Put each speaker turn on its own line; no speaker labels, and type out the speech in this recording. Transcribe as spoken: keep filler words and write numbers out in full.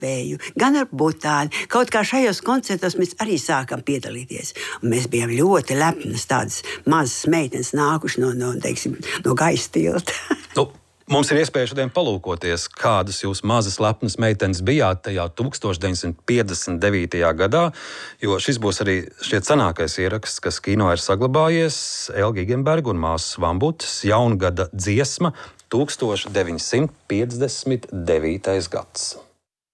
vēju, gan ar butāni. Kaut kā šajos koncertos mēs arī sākam piedalīties. Un mēs bijām ļoti lepnas, tādas mazas meitenes nākuši no, no, teiksim, no gaisa tilta.
Nu, mums ir iespēja šodien palūkoties, kādas jūs mazas lepnas meitenes bijāt tajā tuldstoš deviņsimt piecdesmit devītajā gadā, jo šis būs arī šķiet senākais ieraksts, kas kino ir saglabājies. Elga Igenberga un māsas Vambutas jaungada dziesma tuldstoš deviņsimt piecdesmit devītais gads.